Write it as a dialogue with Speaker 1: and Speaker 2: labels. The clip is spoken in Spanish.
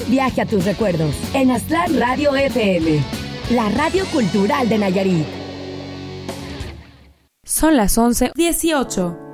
Speaker 1: viaje a tus recuerdos en Aztlán Radio FM, la radio cultural de Nayarit.
Speaker 2: Son las 11:18.